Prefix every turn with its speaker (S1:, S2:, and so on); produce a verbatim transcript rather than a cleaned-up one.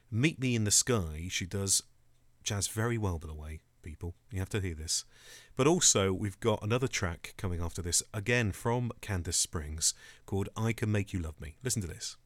S1: Meet Me in the Sky, she does jazz very well, by the way, people. You have to hear this. But also, we've got another track coming after this, again from Candice Springs, called I Can Make You Love Me. Listen to this.